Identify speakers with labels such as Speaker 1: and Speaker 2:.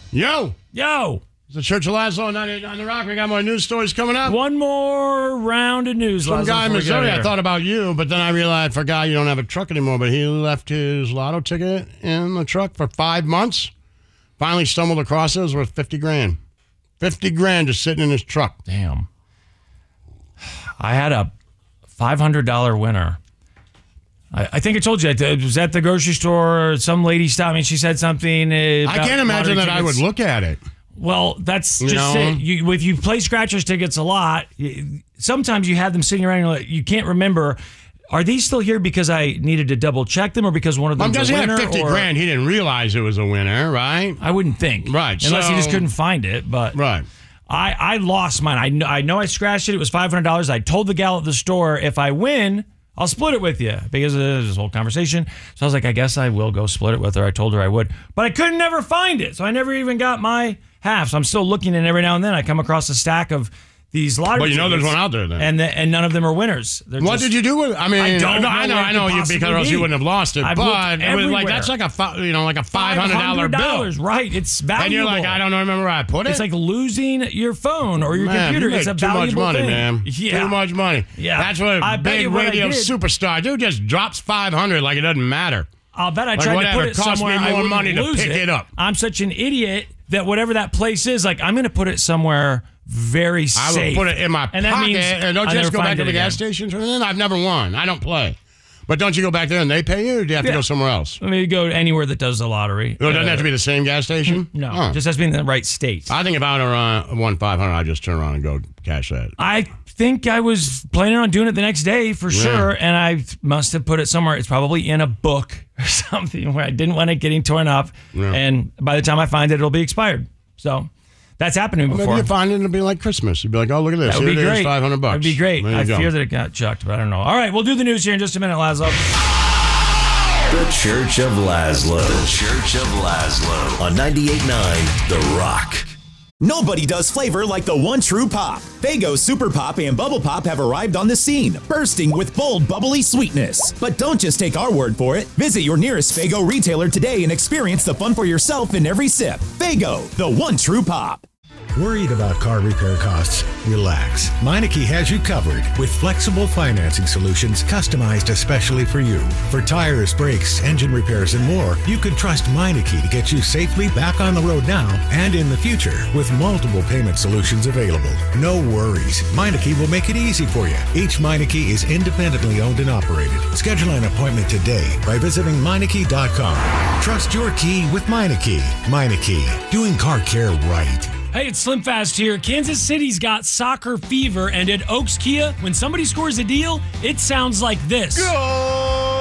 Speaker 1: Yo!
Speaker 2: It's the Church of Laszlo on 98.9 The Rock. We got more news stories coming up.
Speaker 3: One more round of news.
Speaker 2: Some guy in Missouri, I thought about you, but then I realized, I forgot you don't have a truck anymore, but he left his lotto ticket in the truck for 5 months. Finally stumbled across it. It was worth $50,000. $50,000 just sitting in his truck.
Speaker 3: Damn. I had a $500 winner. I think I told you, I was at the grocery store. Some lady stopped me and she said something.
Speaker 2: I can't imagine that I would look at it.
Speaker 3: Well, that's just it. If you play scratchers tickets a lot, sometimes you have them sitting around and you can't remember. Are these still here because I needed to double check them or because one of them was a winner?
Speaker 2: He had $50,000. He didn't realize it was a winner, right?
Speaker 3: I wouldn't think.
Speaker 2: Right.
Speaker 3: Unless he just couldn't find it. But
Speaker 2: right.
Speaker 3: I lost mine. I know I scratched it. It was $500. I told the gal at the store, if I win, I'll split it with you because of this whole conversation. So I was like, I guess I will go split it with her. I told her I would. But I couldn't never find it. So I never even got my half. So I'm still looking, and every now and then I come across a stack of these lottery
Speaker 2: tickets. But there's one out there then.
Speaker 3: And none of them are winners.
Speaker 2: What did you do with it? I mean, I know you because else you wouldn't have lost it. But it was like that's like a $500 bill.
Speaker 3: Right. It's valuable.
Speaker 2: And you're like, I don't remember where I put it.
Speaker 3: It's like losing your phone or your computer. It's a valuable
Speaker 2: too much money,
Speaker 3: thing.
Speaker 2: Man.
Speaker 3: Yeah.
Speaker 2: Too much money.
Speaker 3: Yeah.
Speaker 2: That's what a big radio superstar. Dude just drops $500 like it doesn't matter.
Speaker 3: I'll bet I tried to put it somewhere.
Speaker 2: Cost me more money to pick it up.
Speaker 3: I'm such an idiot that whatever that place is, like I'm going to put it somewhere very safe.
Speaker 2: I will put it in my pocket.
Speaker 3: That means
Speaker 2: and don't just go back to the gas stations or anything. I've never won. I don't play. But don't you go back there and they pay you, or do you have to go somewhere else?
Speaker 3: I mean, you go anywhere that does the lottery.
Speaker 2: It doesn't have to be the same gas station?
Speaker 3: No. Just has to be in the right state.
Speaker 2: I think if I won $500, I'd just turn around and go cash that.
Speaker 3: I think I was planning on doing it the next day for sure, and I must have put it somewhere. It's probably in a book or something where I didn't want it getting torn up, and by the time I find it, it'll be expired. So that's happened to me before.
Speaker 2: Maybe you find it and it'll be like Christmas. You'd be like, oh, look at this.
Speaker 3: That would be great.
Speaker 2: $500.
Speaker 3: That'd be great. I fear that it got chucked, but I don't know. All right, we'll do the news here in just a minute, Laszlo.
Speaker 4: The Church of Laszlo. The Church of Laszlo on 98.9 The Rock.
Speaker 5: Nobody does flavor like the one true pop. Faygo Super Pop and Bubble Pop have arrived on the scene, bursting with bold, bubbly sweetness. But don't just take our word for it. Visit your nearest Faygo retailer today and experience the fun for yourself in every sip. Faygo, the one true pop.
Speaker 6: Worried about car repair costs? Relax. Meineke has you covered with flexible financing solutions customized especially for you. For tires, brakes, engine repairs, and more, you can trust Meineke to get you safely back on the road now and in the future with multiple payment solutions available. No worries. Meineke will make it easy for you. Each Meineke is independently owned and operated. Schedule an appointment today by visiting Meineke.com. Trust your key with Meineke. Meineke, doing car care right.
Speaker 3: Hey, it's Slim Fast here. Kansas City's got soccer fever, and at Oaks Kia, when somebody scores a deal, it sounds like this.
Speaker 2: Go!